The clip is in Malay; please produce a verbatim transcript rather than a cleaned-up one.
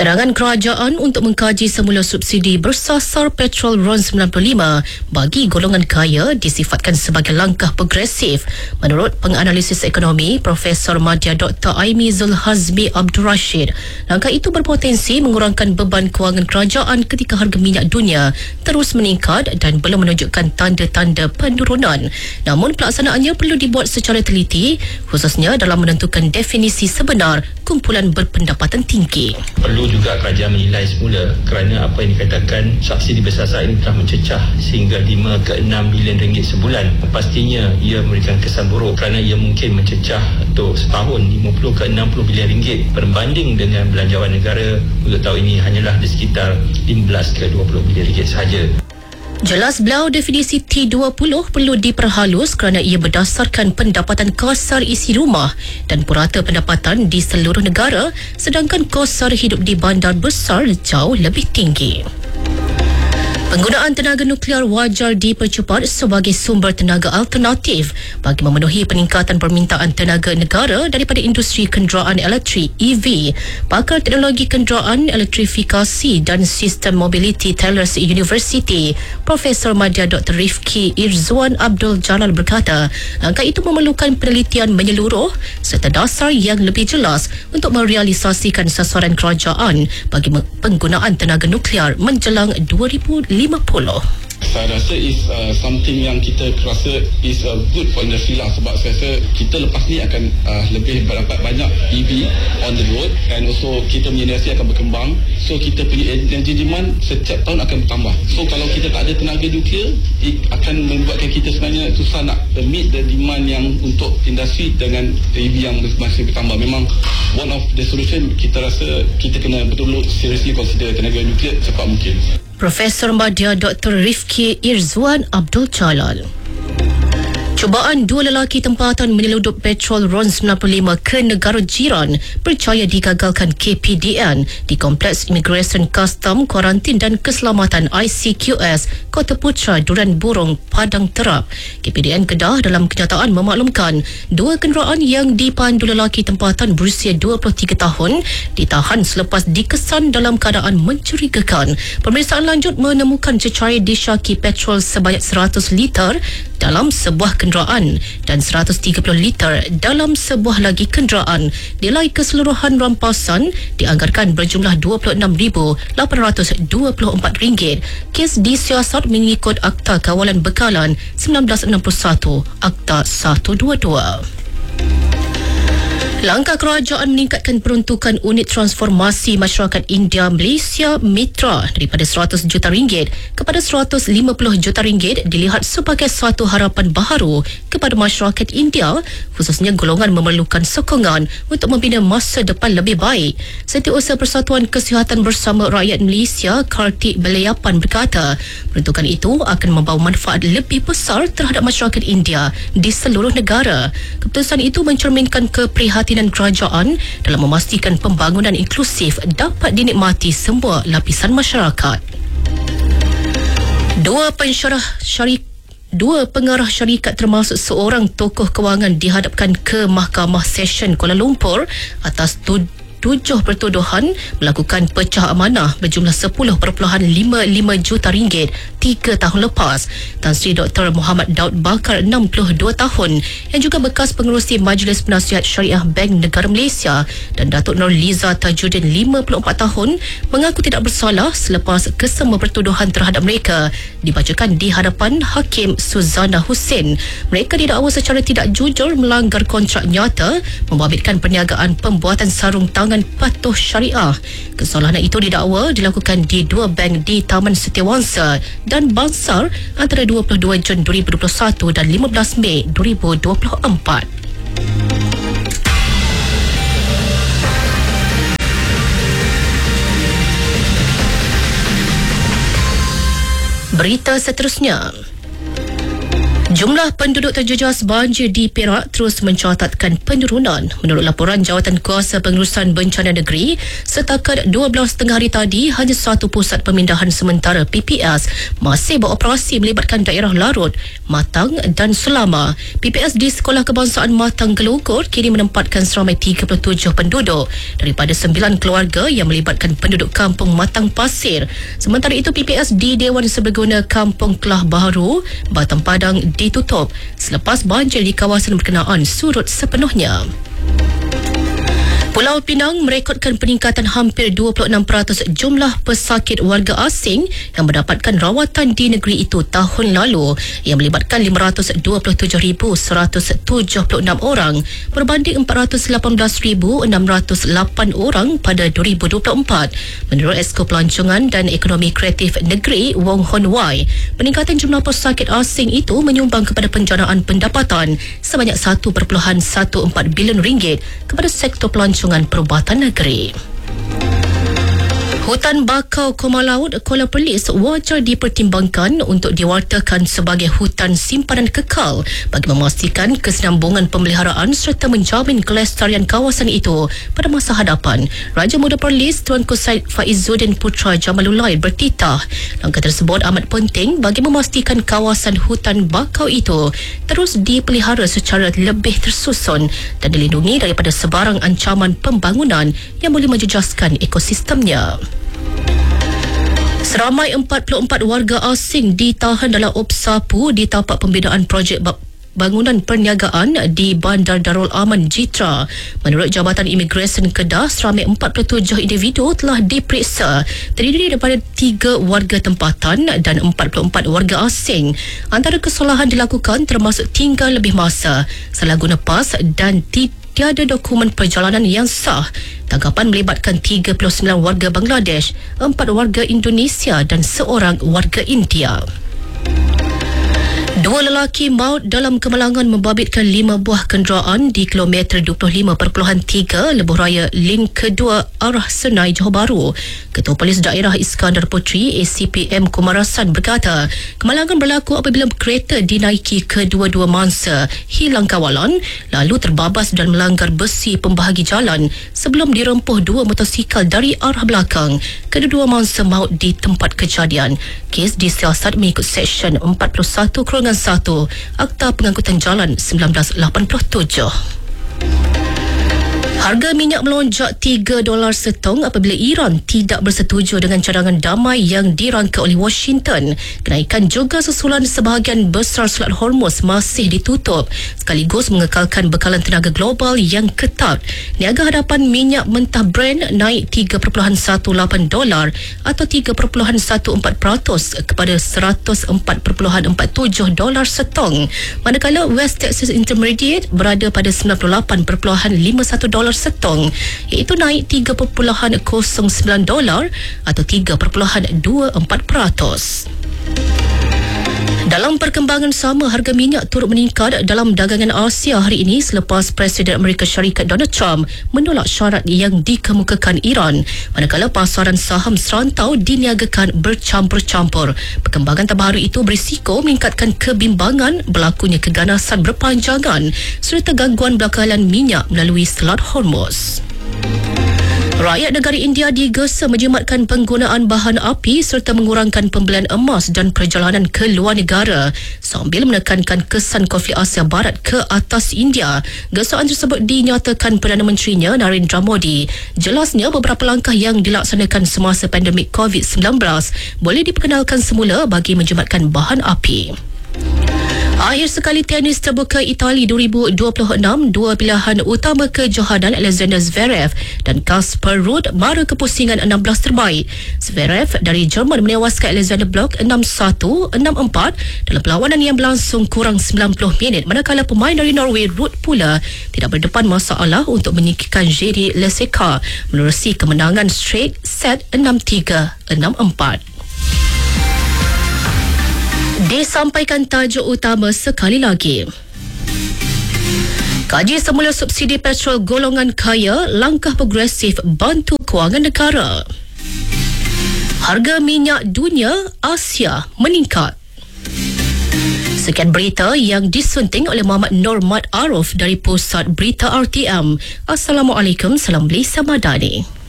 Serangan kerajaan untuk mengkaji semula subsidi bersasar petrol RON sembilan puluh lima bagi golongan kaya disifatkan sebagai langkah progresif. Menurut penganalisis ekonomi Profesor Madya Doktor Aimi Zulhazmi Abdul Rashid, langkah itu berpotensi mengurangkan beban kewangan kerajaan ketika harga minyak dunia terus meningkat dan belum menunjukkan tanda-tanda penurunan. Namun pelaksanaannya perlu dibuat secara teliti, khususnya dalam menentukan definisi sebenar kumpulan berpendapatan tinggi. Perlu juga kerajaan menilai semula kerana apa yang dikatakan subsidi bersasar ini telah mencecah sehingga lima ke enam bilion ringgit sebulan. Pastinya ia memberikan kesan buruk kerana ia mungkin mencecah untuk setahun lima puluh ke enam puluh bilion ringgit berbanding dengan belanjawan negara untuk tahun ini hanyalah di sekitar lima belas ke dua puluh bilion ringgit sahaja. Jelas belau definisi T dua puluh perlu diperhalus kerana ia berdasarkan pendapatan kasar isi rumah dan purata pendapatan di seluruh negara, sedangkan kos sara hidup di bandar besar jauh lebih tinggi. Penggunaan tenaga nuklear wajar dipercepat sebagai sumber tenaga alternatif bagi memenuhi peningkatan permintaan tenaga negara daripada industri kenderaan elektrik E V. Pakar teknologi kenderaan, elektrifikasi dan sistem mobility Tellers University, Profesor Madya Doktor Rifki Irzwan Abdul Jalal berkata, langkah itu memerlukan penelitian menyeluruh serta dasar yang lebih jelas untuk merealisasikan sasaran kerajaan bagi penggunaan tenaga nuklear menjelang dua ribu lima puluh. Saya rasa is uh, something yang kita rasa is uh, good for industry lah, sebab saya rasa kita lepas ni akan uh, lebih berdapat banyak E V on the road dan also kita punya industri akan berkembang, so kita punya energy demand setiap tahun akan bertambah. So kalau kita tak ada tenaga nuklear, akan membuatkan kita sebenarnya susah nak meet the demand yang untuk industri dengan E V yang masih bertambah. Memang one of the solution kita rasa kita kena betul-betul seriously consider tenaga nuklear cepat mungkin. Profesor Madya Doktor Rifki Irzwan Abdul Jalal. Cubaan dua lelaki tempatan menyeludup petrol RON sembilan puluh lima ke negara jiran percaya digagalkan K P D N di Kompleks Imigresen Custom, Kuarantin dan Keselamatan I C Q S Kota Putra Durian Burung, Padang Terap. K P D N Kedah dalam kenyataan memaklumkan dua kenderaan yang dipandu lelaki tempatan berusia dua puluh tiga tahun ditahan selepas dikesan dalam keadaan mencurigakan. Pemeriksaan lanjut menemukan cecair disyaki petrol sebanyak seratus liter dalam sebuah kenderaan dan seratus tiga puluh liter dalam sebuah lagi kenderaan. Nilai keseluruhan rampasan dianggarkan berjumlah dua puluh enam ribu lapan ratus dua puluh empat ringgit. Kes disiasat mengikut Akta Kawalan Bekalan seribu sembilan ratus enam puluh satu, Akta seratus dua puluh dua. Langkah kerajaan meningkatkan peruntukan unit transformasi masyarakat India Malaysia Mitra daripada seratus juta ringgit kepada seratus lima puluh juta ringgit dilihat sebagai suatu harapan baharu kepada masyarakat India, khususnya golongan memerlukan sokongan untuk membina masa depan lebih baik. Setiausaha Persatuan Kesihatan Bersama Rakyat Malaysia Kartik Belayapan berkata, peruntukan itu akan membawa manfaat lebih besar terhadap masyarakat India di seluruh negara. Keputusan itu mencerminkan keprihatinan kerajaan dalam memastikan pembangunan inklusif dapat dinikmati semua lapisan masyarakat. Dua pensyarah syarikat Dua pengarah syarikat termasuk seorang tokoh kewangan dihadapkan ke Mahkamah Session Kuala Lumpur atas tu- tujuh pertuduhan melakukan pecah amanah berjumlah sepuluh perpuluhan lima lima juta ringgit tiga tahun lepas. Tan Sri Doktor Muhammad Daud Bakar enam puluh dua tahun yang juga bekas pengerusi Majlis Penasihat Syariah Bank Negara Malaysia dan Datuk Nur Liza Tajuddin lima puluh empat tahun mengaku tidak bersalah selepas kesemua pertuduhan terhadap mereka dibacakan di hadapan Hakim Suzana Hussein. Mereka didakwa secara tidak jujur melanggar kontrak nyata membabitkan perniagaan pembuatan sarung tangan patuh syariah. Kesalahan itu didakwa dilakukan di dua bank di Taman Setiawangsa dan Bangsar antara dua puluh dua Jun dua ribu dua puluh satu dan lima belas Mei dua ribu dua puluh empat. Berita seterusnya. Jumlah penduduk terjejas banjir di Perak terus mencatatkan penurunan. Menurut laporan Jawatan Kuasa Pengurusan Bencana Negeri, setakat dua belas tengah hari tadi, hanya satu pusat pemindahan sementara P P S masih beroperasi melibatkan daerah Larut, Matang dan Selama. P P S di Sekolah Kebangsaan Matang Kelungkur kini menempatkan seramai tiga puluh tujuh penduduk daripada sembilan keluarga yang melibatkan penduduk kampung Matang Pasir. Sementara itu, P P S di Dewan Serbaguna Kampung Kelah Baharu, Batang Padang ditutup selepas banjir di kawasan berkenaan surut sepenuhnya. Pulau Pinang merekodkan peningkatan hampir dua puluh enam peratus jumlah pesakit warga asing yang mendapatkan rawatan di negeri itu tahun lalu, yang melibatkan lima ratus dua puluh tujuh ribu seratus tujuh puluh enam orang berbanding empat ratus lapan belas ribu enam ratus lapan orang pada dua ribu dua puluh empat. Menurut Esko Pelancongan dan Ekonomi Kreatif Negeri Wong Hon Wai, peningkatan jumlah pesakit asing itu menyumbang kepada penjanaan pendapatan sebanyak satu perpuluhan satu empat bilion ringgit kepada sektor pelancongan perubatan negeri. Hutan bakau Koma Laut Kuala Perlis wajar dipertimbangkan untuk diwartakan sebagai hutan simpanan kekal bagi memastikan kesinambungan pemeliharaan serta menjamin kelestarian kawasan itu pada masa hadapan. Raja Muda Perlis Tuanku Said Faizuddin Putra Jamalullah bertitah, langkah tersebut amat penting bagi memastikan kawasan hutan bakau itu terus dipelihara secara lebih tersusun dan dilindungi daripada sebarang ancaman pembangunan yang boleh menjejaskan ekosistemnya. Seramai empat puluh empat warga asing ditahan dalam Opsapu di tapak pembinaan projek bangunan perniagaan di Bandar Darul Aman Jitra. Menurut Jabatan Imigresen Kedah, seramai empat puluh tujuh individu telah diperiksa, terdiri daripada tiga warga tempatan dan empat puluh empat warga asing. Antara kesalahan dilakukan termasuk tinggal lebih masa, salah guna pas dan tidak tiada dokumen perjalanan yang sah. Tangkapan melibatkan tiga puluh sembilan warga Bangladesh, empat warga Indonesia dan seorang warga India. Dua lelaki maut dalam kemalangan membabitkan lima buah kenderaan di kilometer dua puluh lima perpuluhan tiga Lebuh Raya Link kedua arah Senai, Johor Bahru. Ketua Polis Daerah Iskandar Puteri A C P M Kumarasan berkata, kemalangan berlaku apabila kereta dinaiki kedua-dua mangsa hilang kawalan lalu terbabas dan melanggar besi pembahagi jalan sebelum dirempuh dua motosikal dari arah belakang. Kedua-dua mangsa maut di tempat kejadian. Kes disiasat mengikut Seksyen empat puluh satu satu Akta Pengangkutan Jalan seribu sembilan ratus lapan puluh tujuh. Harga minyak melonjak tiga dolar setong apabila Iran tidak bersetuju dengan cadangan damai yang dirangka oleh Washington. Kenaikan juga susulan sebahagian besar Selat Hormuz masih ditutup sekaligus mengekalkan bekalan tenaga global yang ketat. Niaga hadapan minyak mentah Brent naik tiga perpuluhan satu lapan dolar atau tiga perpuluhan satu empat peratus kepada seratus empat perpuluhan empat tujuh dolar setong. Manakala West Texas Intermediate berada pada sembilan puluh lapan perpuluhan lima satu dolar setong, iaitu naik tiga perpuluhan kosong sembilan dolar atau tiga perpuluhan dua empat peratus. Dalam perkembangan sama, harga minyak turut meningkat dalam dagangan Asia hari ini selepas Presiden Amerika Syarikat Donald Trump menolak syarat yang dikemukakan Iran. Manakala pasaran saham serantau diniagakan bercampur-campur. Perkembangan terbaru itu berisiko meningkatkan kebimbangan berlakunya keganasan berpanjangan serta gangguan bekalan minyak melalui Selat Hormuz. Rakyat negara India digesa menjimatkan penggunaan bahan api serta mengurangkan pembelian emas dan perjalanan ke luar negara sambil menekankan kesan konflik Asia Barat ke atas India. Gesaan tersebut dinyatakan Perdana Menterinya Narendra Modi. Jelasnya beberapa langkah yang dilaksanakan semasa pandemik covid sembilan belas boleh diperkenalkan semula bagi menjimatkan bahan api. Akhir sekali tenis terbuka Itali dua ribu dua puluh enam, dua pilihan utama kejohanan Alexander Zverev dan Casper Ruud mara ke pusingan enam belas terbaik. Zverev dari Jerman menewaskan Alexander Blok enam satu, enam empat dalam perlawanan yang berlangsung kurang sembilan puluh minit, manakala pemain dari Norway Ruud pula tidak berdepan masalah untuk menyingkirkan Jiří Leseka menerusi kemenangan straight set enam tiga, enam empat. Disampaikan tajuk utama sekali lagi. Kaji semula subsidi petrol golongan kaya, langkah progresif bantu kewangan negara. Harga minyak dunia Asia meningkat. Sekian berita yang disunting oleh Muhammad Normat Arif dari Pusat Berita R T M. Assalamualaikum, salam Malaysia Madani.